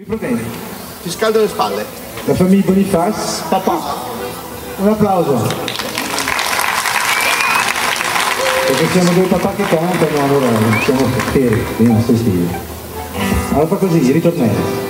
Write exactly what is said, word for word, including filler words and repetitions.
Prudenti. Ti scaldo le spalle. La famiglia Boniface. Papà. Un applauso. Perché siamo due papà che cantano, allora siamo fieri, non sti stili. Allora fa così, ritornello.